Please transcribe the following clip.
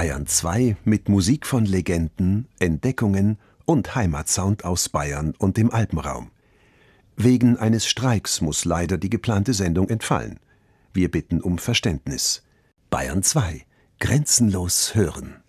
Bayern 2 mit Musik von Legenden, Entdeckungen und Heimatsound aus Bayern und dem Alpenraum. Wegen eines Streiks muss leider die geplante Sendung entfallen. Wir bitten um Verständnis. Bayern 2 – grenzenlos hören.